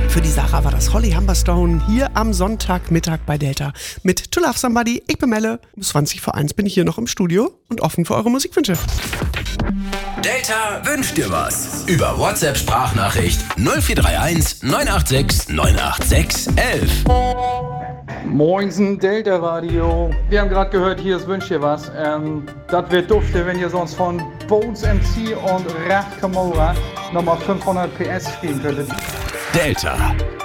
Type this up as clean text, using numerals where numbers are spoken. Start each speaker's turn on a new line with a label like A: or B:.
A: Für die Sarah war das Holly Humberstone hier am Sonntagmittag bei Delta mit To Love Somebody. Ich bin Melle. Um 20 vor 1 bin ich hier noch im Studio und offen für eure Musikwünsche.
B: Delta wünscht dir was. Über WhatsApp-Sprachnachricht 0431 986 986 11.
C: Moinsen, Delta Radio. Wir haben gerade gehört, hier ist Wünsch dir was. Das wird dufte, wenn ihr sonst von Bones MC und Raf Kamora nochmal 500 PS spielen könntet.
B: Delta.